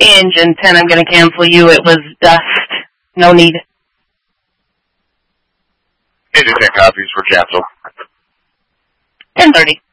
Engine 10, I'm going to cancel you. It was dust. No need. Engine 10 copies for cancel. 10:30.